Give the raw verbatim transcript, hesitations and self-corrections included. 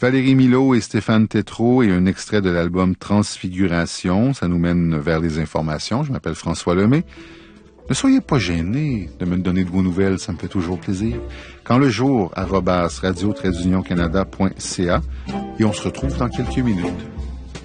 Valérie Milot et Stéphane Tétrault et un extrait de l'album Transfiguration. Ça nous mène vers les informations. Je m'appelle François Lemay. Ne soyez pas gênés de me donner de vos nouvelles, ça me fait toujours plaisir. Quand le jour, arobase radio-canada point c a, et on se retrouve dans quelques minutes.